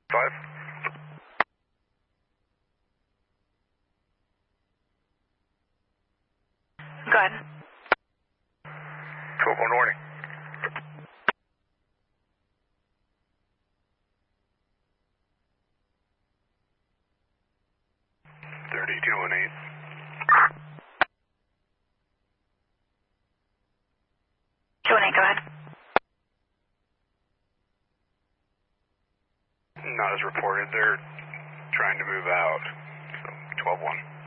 5. Go ahead. 12-1 warning. Go ahead. Not as reported. They're trying to move out. So 12-1.